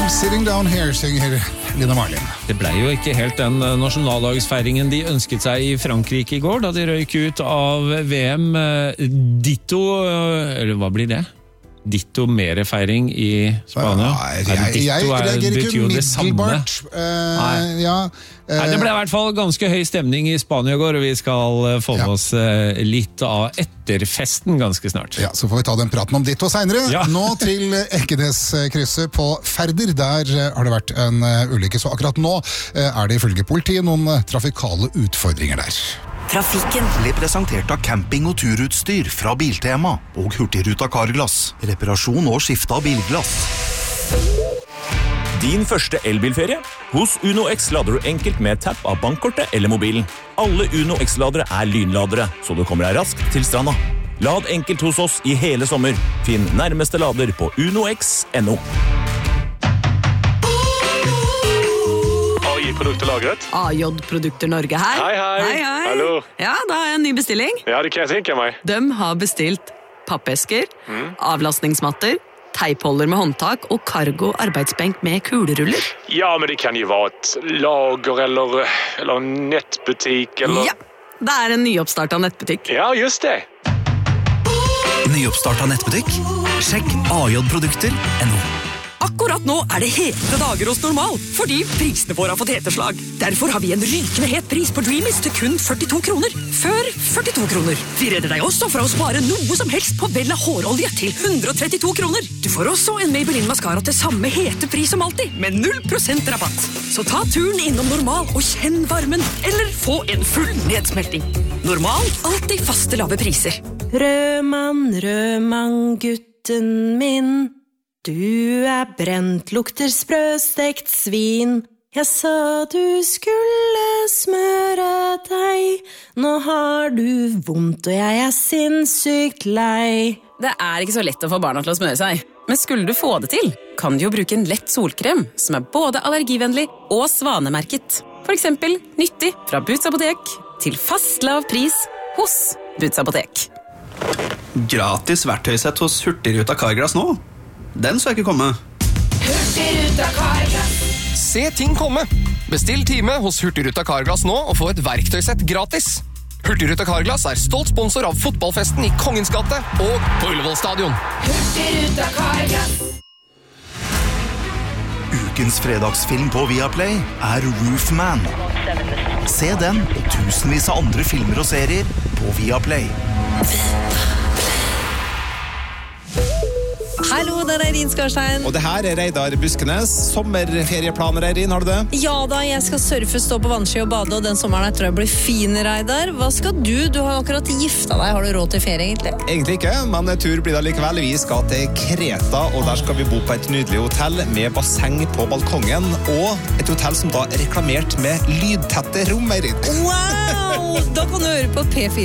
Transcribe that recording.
Sitting Down Here, synger Lina Marlin. Det ble jo ikke helt den nasjonaldagsfeiringen de ønsket seg i Frankrike i går, da de røyk ut av VM. Ditto, eller hva blir det? Ditto mere feiring i Spania? Jeg reagerer ikke umiddelbart. Det ble i hvert fall ganske høy stemning i Spania i går, og vi skal få med oss litt av etterfesten ganske snart. Ja, så får vi ta den praten om ditto senere. Ja. Nå til Ekeneskrysset på Færder. Der har det vært en ulykke, så akkurat nå er det ifølge politiet noen trafikale utfordringer der. Trafikken ble presentert av camping- og turutstyr fra Biltema og Hurtigruta Carglass. Reparasjon og skifte av bilglass. Din første elbilferie? Hos Uno X lader du enkelt med tapp av bankkortet eller mobilen. Alle Uno X-ladere er lynladere, så du kommer deg raskt til stranda. Lad enkelt hos oss i hele sommer. Finn nærmeste lader på unox.no. Produkterlagret. AJ-produkter Norge her. Hei. Hallo. Ja, da har jeg en ny bestilling. Ja, det kan jeg tenke meg. De har bestilt pappesker, avlastningsmatter, teipholder med håndtak og cargo arbeidsbenk med kuleruller. Ja, men det kan jo være et lager eller en nettbutikk eller... Ja, det er en nyoppstartet nettbutikk. Ja, just det. Nyoppstartet nettbutikk? Sjekk AJ-produkter.no. Akkurat nå er det hete dager hos Normal, fordi prisene våre har fått heteslag. Derfor har vi en rykende het pris på Dreamies til kun 42 kroner. Før 42 kroner. Vi redder deg også fra å spare noe som helst på Bella hårolje til 132 kroner. Du får også en Maybelline Mascara til samme hete pris som alltid, med 0% rabatt. Så ta turen innom Normal og kjenn varmen, eller få en full nedsmelting. Normal, alltid faste lave priser. Rødmann, gutten min. Du er brent, lukter sprøstekt svin. Jeg sa du skulle smøre deg. Nå har du vondt, og jeg er sinnssykt lei. Det er ikke så lett å få barna til å smøre seg. Men skulle du få det til, kan du jo bruke en lett solkrem, som er både allergivennlig og svanemerket. For eksempel nyttig fra Boots Apotek til fast lav pris hos Boots Apotek. Gratis verktøysett hos Hurtigruta Carglass nå? Den så jeg ikke komme. Hurtigruta Carglass. Se ting komme. Bestill time hos Hurtigruta Carglass nå og få et verktøysett gratis. Hurtigruta Carglass er stolt sponsor av fotballfesten i Kongens gate og på Ullevål stadion. Hurtigruta Carglass. Ukens fredagsfilm på Viaplay er Roofman. Se den og tusenvis av andre filmer og serier på Viaplay. Hallo, det er Eirin Skarstein. Og det her er Reidar Buskenes. Sommerferieplaner, Eirin, har du det? Ja da, jeg skal surfe, stå på vannski og bade, og den sommeren jeg tror jeg blir fin, Reidar. Hva skal du? Du har akkurat gifta deg. Har du råd til ferie, egentlig? Egentlig ikke, men tur blir det likevel. Vi skal til Kreta, og der skal vi bo på et nydelig hotell med basseng på balkongen, og et hotell som da er reklamert med lydtette rom, Eirin. Wow! Da kan du høre på P4.